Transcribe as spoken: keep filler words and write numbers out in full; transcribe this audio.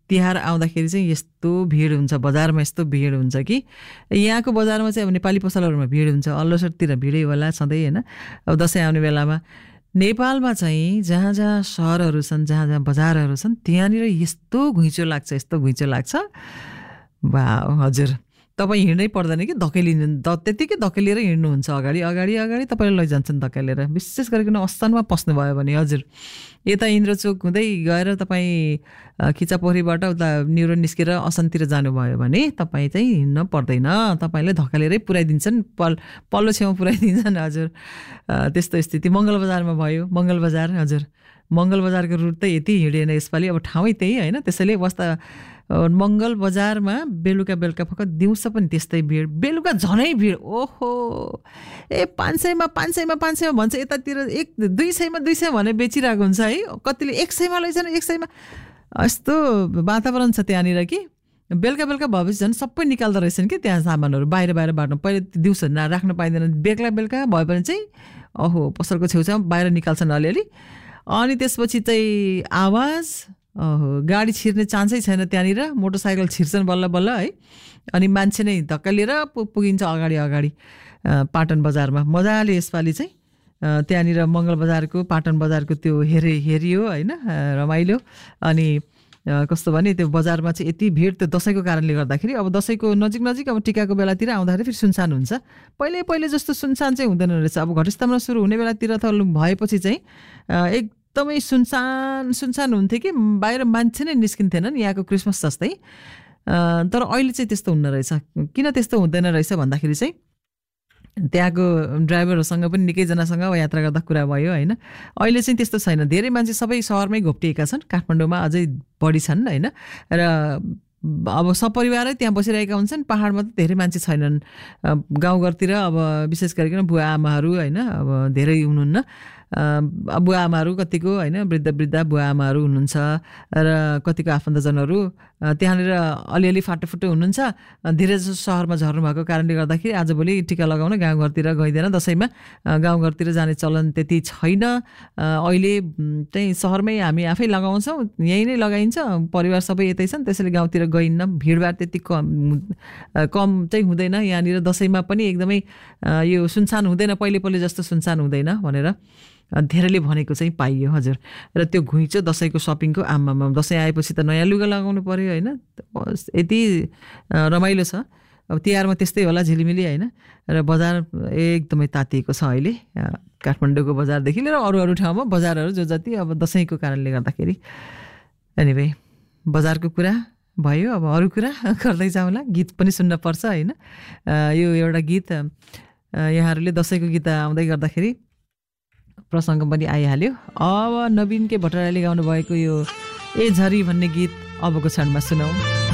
तिहार आउँदाखेरि चाहिँ यस्तो भिड हुन्छ, बजारमा यस्तो भिड हुन्छ कि यहाँको बजारमा चाहिँ अब नेपाली पसलहरूमा भिड हुन्छ, अल्लोसरतिर भिडै होला सधैँ होइन। अब दसैँ आउने बेलामा नेपालमा चाहिँ जहाँ जहाँ सहरहरू छन्, जहाँ जहाँ बजारहरू छन्, त्यहाँनिर यस्तो घुइँचो लाग्छ, यस्तो घुइँचो लाग्छ। वाह हजुर, तपाईँ हिँड्नै पर्दैन कि धकेलिनु, द त्यतिकै धकेलिएर हिँड्नुहुन्छ अगाडि अगाडि अगाडि तपाईँलाई लैजान्छन् धकेलेर। विशेष गरिकन अस्थानमा पस्नुभयो भने हजुर यता इन्द्रचोक हुँदै गएर तपाईँ खिचापोखरीबाट उता न्युरो निस्केर असनतिर जानुभयो भने तपाईँ चाहिँ हिँड्न पर्दैन, तपाईँले धकेलेरै पुऱ्याइदिन्छन्, पल पल्लो छेउमा पुऱ्याइदिन्छन् हजुर। त्यस्तो स्थिति मङ्गल बजारमा भयो। मङ्गल बजार हजुर, मङ्गल बजारको रुट त यति हिँडेन यसपालि, अब ठाउँै त्यही होइन। त्यसैले बस्दा मङ्गल बजारमा बेलुका बेलुका फक्त दिउँसो पनि त्यस्तै भिड, बेलुका झनै भिड। ओहो ए पाँच सयमा पाँच सयमा पाँच सयमा भन्छ, यतातिर एक दुई सयमा दुई सय भने बेचिरहेको हुन्छ है, कतिले एक सयमा लैजानु एक सयमा। यस्तो वातावरण छ त्यहाँनिर कि बेलुका बेलुका भएपछि झन् सबै निकाल्दो रहेछन् कि त्यहाँ सामानहरू बाहिर बाहिर बाट्नु। पहिले दिउँसो न राख्नु पाइँदैन, बेलुका बेलुका भयो भने चाहिँ ओहो पसलको छेउछाउ बाहिर निकाल्छन् अलिअलि। अनि त्यसपछि चाहिँ आवाज, ओहो गाडी छिर्ने चान्सै छैन त्यहाँनिर, मोटरसाइकल छिर्छन् बल्ल बल्ल है। अनि मान्छे नै धक्कालिएर पुगिन्छ अगाडि अगाडि पाटन बजारमा। मजाले यसपालि चाहिँ त्यहाँनिर मङ्गल बजारको पाटन बजारको त्यो हेरे हेरियो होइन, रमाइलो। अनि कस्तो भने त्यो बजारमा चाहिँ यति भिड त्यो दसैँको कारणले गर्दाखेरि। अब दसैँको नजिक नजिक अब टिकाको बेलातिर आउँदाखेरि फेरि सुनसान हुन्छ, पहिले पहिले जस्तो सुनसान चाहिँ हुँदैन रहेछ। अब घटस्थापना सुरु हुने बेलातिर त भएपछि चाहिँ एकदमै सुनसान सुनसान हुन्थ्यो कि बाहिर मान्छे नै निस्किन्थेनन् यहाँको क्रिसमस जस्तै। तर अहिले चाहिँ त्यस्तो हुन्न रहेछ। किन त्यस्तो हुँदैन रहेछ भन्दाखेरि चाहिँ त्यहाँको ड्राइभरहरूसँग पनि निकैजनासँग यात्रा गर्दा कुरा भयो होइन। अहिले चाहिँ त्यस्तो छैन, धेरै मान्छे सबै सहरमै घोप्टिएका छन्, काठमाडौँमा अझै बढी छन् होइन। र अब सपरिवारै त्यहाँ बसिरहेका हुन्छन्, पहाडमा त धेरै मान्छे छैनन्। गाउँघरतिर अब विशेष गरिकन बुवा आमाहरू होइन अब धेरै हुनुहुन्न, बुवा आमाहरू कतिको होइन, वृद्ध वृद्ध बुवा आमाहरू हुनुहुन्छ र कतिको आफन्तजनहरू त्यहाँनिर अलिअलि फाटोफुटो हुनुहुन्छ। धेरै जसो सहरमा झर्नु भएको कारणले गर्दाखेरि आजभोलि टिका लगाउन गाउँघरतिर गइँदैन, दसैँमा गाउँघरतिर जाने चलन त्यति छैन। अहिले चाहिँ सहरमै हामी आफै लगाउँछौँ, यहीँ नै लगाइन्छ, परिवार सबै यतै छन्, त्यसैले गाउँतिर गइन्न, भिडभाड त्यति कम कम चाहिँ हुँदैन यहाँनिर। दसैँमा पनि एकदमै यो सुनसान हुँदैन, पहिले पहिले जस्तो सुनसान हुँदैन भनेर धेरैले भनेको चाहिँ पाइयो हजुर। र त्यो घुइँचो दसैँको सपिङको आमामा, दसैँ आएपछि त नयाँ लुगा लगाउनु पर्यो होइन, यति रमाइलो छ। अब तिहारमा त्यस्तै होला झिलिमिली होइन। र बजार एकदमै तातिएको छ अहिले, काठमाडौँको बजारदेखि लिएर अरू अरू ठाउँमा बजारहरू जो जति अब दसैँको कारणले गर्दाखेरि। एनिवे बजारको कुरा भयो, अब अरू कुरा गर्दै जाउँला। गीत पनि सुन्न पर्छ होइन। यो एउटा गीत यहाँहरूले दसैँको गीत आउँदै गर्दाखेरि प्रसङ्ग पनि आइहाल्यो। अब नवीन के भट्टराईले गाउनु भएको यो ए झरी भन्ने गीत अबको क्षणमा सुनौँ।